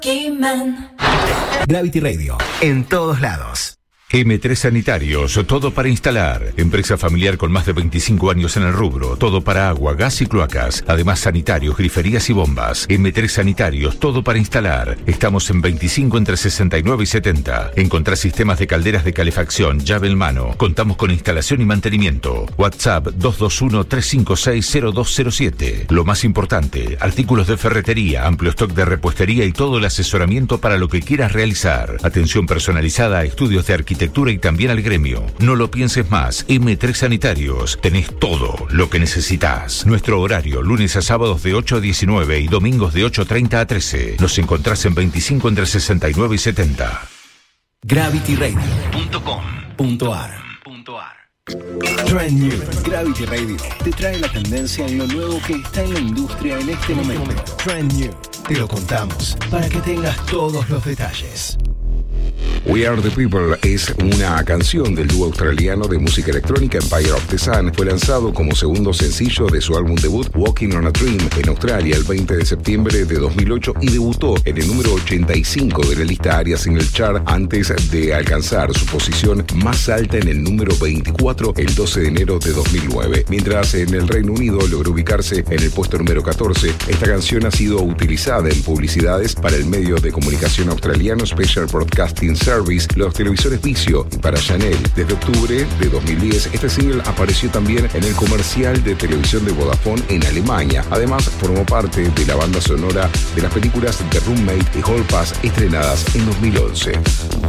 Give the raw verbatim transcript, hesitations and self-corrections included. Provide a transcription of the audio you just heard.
Gravity Radio, en todos lados. eme tres Sanitarios, todo para instalar. Empresa familiar con más de veinticinco años en el rubro. Todo para agua, gas y cloacas. Además sanitarios, griferías y bombas. eme tres Sanitarios, todo para instalar. Estamos en veinticinco entre sesenta y nueve y setenta. Encontrá sistemas de calderas de calefacción, llave en mano. Contamos con instalación y mantenimiento. WhatsApp dos dos uno, tres cinco seis, cero dos cero siete. Lo más importante, artículos de ferretería, amplio stock de repuestería y todo el asesoramiento para lo que quieras realizar. Atención personalizada a estudios de arquitectura y también al gremio. No lo pienses más. eme tres Sanitarios. Tenés todo lo que necesitas. Nuestro horario, lunes a sábados de ocho a diecinueve y domingos de ocho treinta a trece. Nos encontrás en veinticinco entre sesenta y nueve y setenta. Gravity Radio punto com punto ar. Trend News. Gravity Radio te trae la tendencia en lo nuevo que está en la industria en este momento. Trend News. Te lo contamos para que tengas todos los detalles. We Are The People es una canción del dúo australiano de música electrónica Empire of the Sun. Fue lanzado como segundo sencillo de su álbum debut Walking on a Dream en Australia el veinte de septiembre de dos mil ocho y debutó en el número ochenta y cinco de la lista ARIA Single Chart antes de alcanzar su posición más alta en el número veinticuatro el doce de enero de dos mil nueve. Mientras en el Reino Unido logró ubicarse en el puesto número catorce, esta canción ha sido utilizada en publicidades para el medio de comunicación australiano Special Broadcasting Service, los televisores Vizio y para Chanel. Desde octubre de dos mil diez, este single apareció también en el comercial de televisión de Vodafone en Alemania. Además, formó parte de la banda sonora de las películas The Roommate y Hall Pass estrenadas en dos mil once.